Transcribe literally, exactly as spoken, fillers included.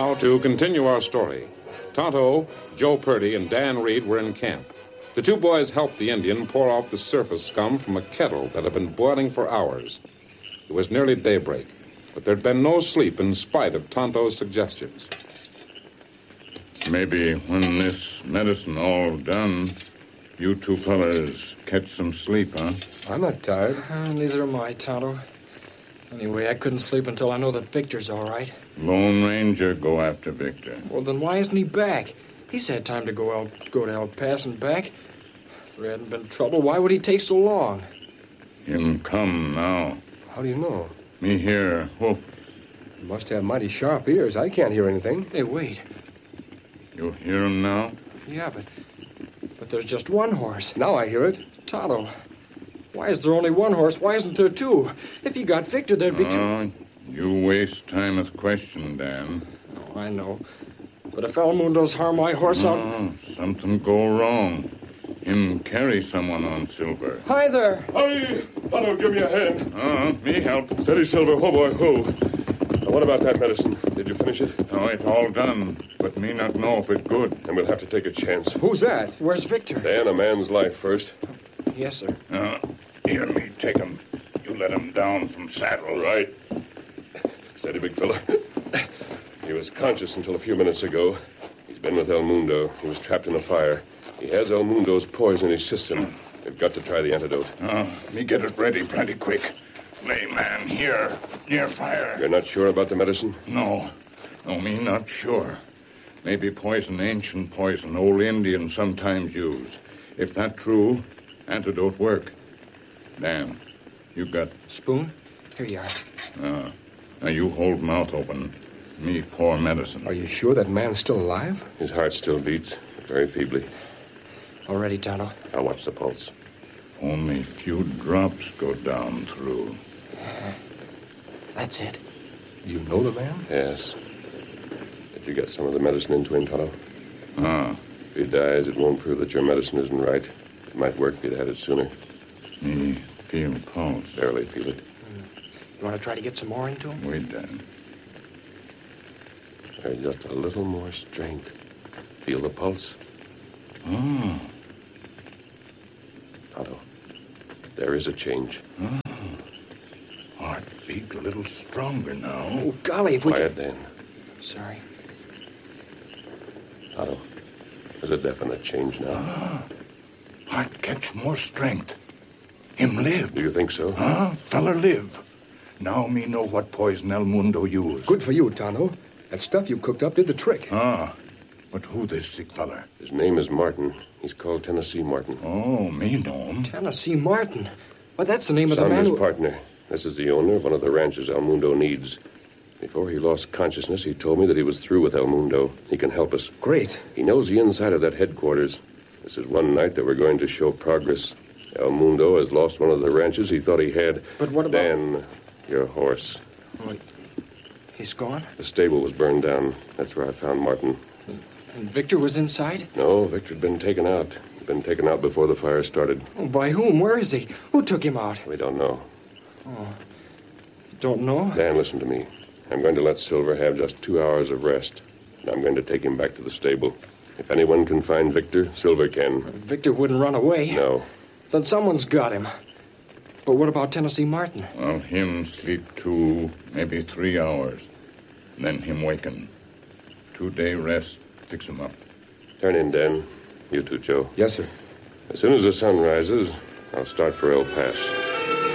Now, to continue our story. Tonto, Joe Purdy, and Dan Reed were in camp. The two boys helped the Indian pour off the surface scum from a kettle that had been boiling for hours. It was nearly daybreak, but there'd been no sleep in spite of Tonto's suggestions. Maybe when this medicine all done, you two fellas catch some sleep, huh? I'm not tired. Uh, neither am I, Tonto. Anyway, I couldn't sleep until I know that Victor's all right. Lone Ranger go after Victor. Well, then why isn't he back? He's had time to go out, go to El Paso and back. If there hadn't been trouble, why would he take so long? Him come now. How do you know? Me hear whoop. You must have mighty sharp ears. I can't hear anything. Hey, wait. You hear him now? Yeah, but but there's just one horse. Now I hear it. Tonto, why is there only one horse? Why isn't there two? If you got Victor, there'd be two. Oh, you waste time with question, Dan. Oh, I know. But if El Mundo's harm my horse out... Oh, something go wrong. Him carry someone on Silver. Hi there. Hi! Tonto, give me a hand. Oh, me help. Steady, Silver. Oh, boy, who? Now, what about that medicine? Did you finish it? Oh, it's all done, but me not know if it good. And we'll have to take a chance. Who's that? Where's Victor? Dan, a man's life first. Yes, sir. Uh, here, me take him. You let him down from saddle. Right. Steady, big fella. He was conscious until a few minutes ago. He's been with El Mundo. He was trapped in a fire. He has El Mundo's poison in his system. They've got to try the antidote. Oh, me get it ready plenty quick. Lay man here, near fire. You're not sure about the medicine? No. No, me not sure. Maybe poison, ancient poison, old Indians sometimes use. If that true, antidote work. Dan, you got... Spoon? Here you are. Uh, now you hold mouth open. Me pour medicine. Are you sure that man's still alive? His heart still beats, very feebly. All ready, Tonto. I'll watch the pulse. Only few drops go down through. Uh, that's it. You know the man? Yes. Did you get some of the medicine into him, Tonto? Ah. If he dies, it won't prove that your medicine isn't right. It might work if you'd had it sooner. Me feel pulse. Barely feel it. You want to try to get some more into him? Wait, Dan. There's just a little more strength. Feel the pulse? Oh. Tonto, there is a change. Oh. Heart beat a little stronger now. Oh, golly, if we Quiet, could... Dan. Sorry. Tonto, there's a definite change now. Ah. Heart catch more strength. Him live. Do you think so? Huh? Fella live. Now me know what poison El Mundo use. Good for you, Tonto. That stuff you cooked up did the trick. Ah. But who this sick feller? His name is Martin. He's called Tennessee Martin. Oh, me know him. Tennessee Martin. Well, that's the name of the Son man his who... partner. This is the owner of one of the ranches El Mundo needs. Before he lost consciousness, he told me that he was through with El Mundo. He can help us. Great. He knows the inside of that headquarters. This is one night that we're going to show progress. El Mundo has lost one of the ranches he thought he had. But what about... Dan, your horse. Oh, he's gone? The stable was burned down. That's where I found Martin. And Victor was inside? No, Victor'd been taken out. He'd been taken out before the fire started. Oh, by whom? Where is he? Who took him out? We don't know. Oh, you don't know? Dan, listen to me. I'm going to let Silver have just two hours of rest. And I'm going to take him back to the stable. If anyone can find Victor, Silver can. Victor wouldn't run away. No. Then someone's got him. But what about Tennessee Martin? Well, him sleep two, maybe three hours. Then him waken. Two-day rest, fix him up. Turn in, Dan. You too, Joe. Yes, sir. As soon as the sun rises, I'll start for El Paso.